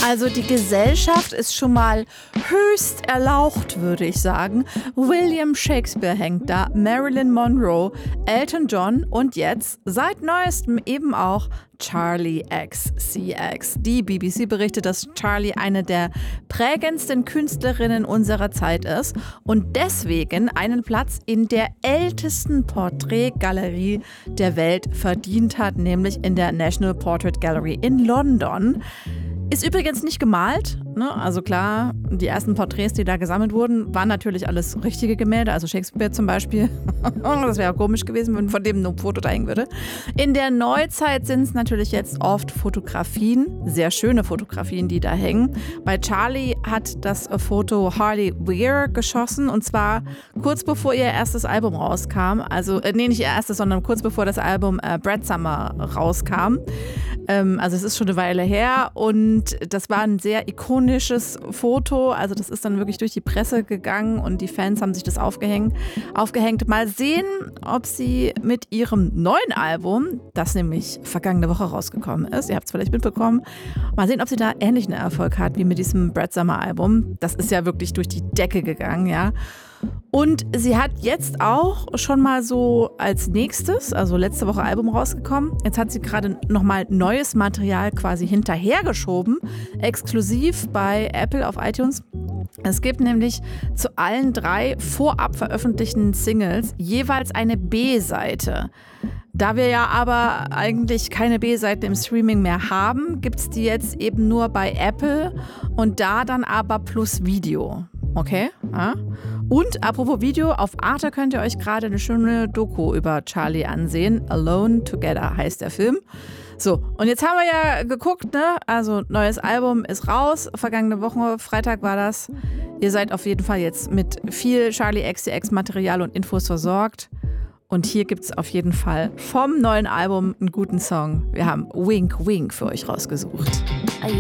Also die Gesellschaft ist schon mal höchst erlaucht, würde ich sagen. William Shakespeare hängt da, Marilyn Monroe, Elton John und jetzt seit neuestem eben auch Charli XCX. Die BBC berichtet, dass Charli eine der prägendsten Künstlerinnen unserer Zeit ist und deswegen einen Platz in der ältesten Porträtgalerie der Welt verdient hat, nämlich in der National Portrait Gallery in London. Ist übrigens nicht gemalt, ne? Also klar, die ersten Porträts, die da gesammelt wurden, waren natürlich alles richtige Gemälde, also Shakespeare zum Beispiel. Das wäre ja komisch gewesen, wenn von dem nur ein Foto da hängen würde. In der Neuzeit sind es natürlich jetzt oft Fotografien, sehr schöne Fotografien, die da hängen. Bei Charli hat das Foto Harley Weir geschossen und zwar kurz bevor ihr erstes Album rauskam. Also, nicht ihr erstes, sondern kurz bevor das Album Brad Summer rauskam. Also es ist schon eine Weile her und das war ein sehr ikonisches Foto. Also das ist dann wirklich durch die Presse gegangen und die Fans haben sich das aufgehängt. Mal sehen, ob sie mit ihrem neuen Album, das nämlich vergangene Woche rausgekommen ist, ihr habt es vielleicht mitbekommen, mal sehen, ob sie da ähnlichen Erfolg hat wie mit diesem Brad Summer Album. Das ist ja wirklich durch die Decke gegangen, ja. Und sie hat jetzt auch schon mal so als nächstes, also letzte Woche Album rausgekommen, jetzt hat sie gerade nochmal neues Material quasi hinterhergeschoben, exklusiv bei Apple auf iTunes. Es gibt nämlich zu allen 3 vorab veröffentlichten Singles jeweils eine B-Seite. Da wir ja aber eigentlich keine B-Seiten im Streaming mehr haben, gibt es die jetzt eben nur bei Apple und da dann aber plus Video. Okay? Ja. Und apropos Video, auf Arte könnt ihr euch gerade eine schöne Doku über Charli ansehen. Alone Together heißt der Film. So, und jetzt haben wir ja geguckt, ne? Also neues Album ist raus. Vergangene Woche, Freitag war das. Ihr seid auf jeden Fall jetzt mit viel Charli XCX Material und Infos versorgt. Und hier gibt es auf jeden Fall vom neuen Album einen guten Song. Wir haben Wink Wink für euch rausgesucht.